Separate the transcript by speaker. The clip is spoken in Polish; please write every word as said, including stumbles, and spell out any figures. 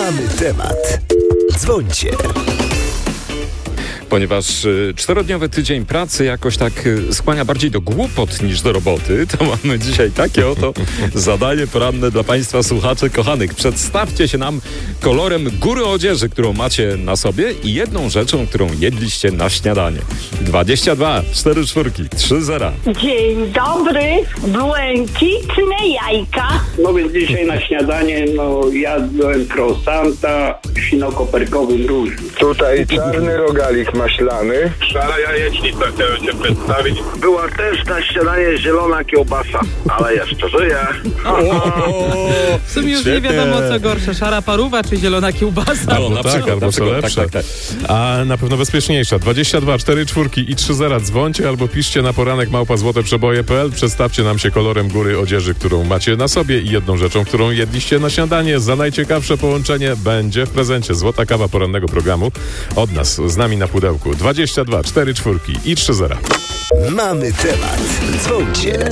Speaker 1: Mamy temat. Dzwońcie.
Speaker 2: Ponieważ y, czterodniowy tydzień pracy jakoś tak y, skłania bardziej do głupot niż do roboty, to mamy dzisiaj takie oto zadanie poranne dla Państwa słuchaczy kochanych. Przedstawcie się nam kolorem góry odzieży, którą macie na sobie i jedną rzeczą, którą jedliście na śniadanie. dwadzieścia dwa, cztery czwórki, trzy zera.
Speaker 3: Dzień dobry, błękitne jajka.
Speaker 4: No więc dzisiaj na śniadanie no jadłem croissanta w sino-koperkowym różu.
Speaker 5: Tutaj czarny rogalik maślany.
Speaker 6: Szara jajecznica chciałem cię przedstawić.
Speaker 5: Była też na śniadanie zielona kiełbasa, ale jeszcze żyje.
Speaker 7: W sumie już
Speaker 8: Świetnie.
Speaker 7: nie wiadomo co gorsze, szara paruwa czy zielona kiełbasa.
Speaker 2: No, na
Speaker 8: tak,
Speaker 2: przykład,
Speaker 8: albo
Speaker 2: na
Speaker 8: co
Speaker 2: przykład,
Speaker 8: lepsze.
Speaker 2: tak, tak, tak.
Speaker 8: A na pewno bezpieczniejsza. dwadzieścia dwa, cztery czwórki i trzy zera. Dzwońcie albo piszcie na poranek małpa złote przeboje kropka p l. Przedstawcie nam się kolorem góry odzieży, którą macie na sobie i jedną rzeczą, którą jedliście na śniadanie. Za najciekawsze połączenie będzie w prezencie złota kawa porannego programu od nas, z nami na pudełku. dwadzieścia dwa, cztery czwórki i trzy zera.
Speaker 1: Mamy temat. Dzwońcie.